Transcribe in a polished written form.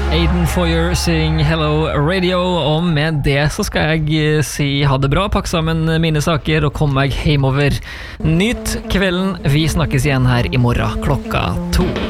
Aiden Foyer syng Hello Radio, og med det så skal jeg si ha det bra, pakke sammen mine saker og komme meg hjemover. Nyt kvelden, vi snakkes igjen her i morgen klokka 2.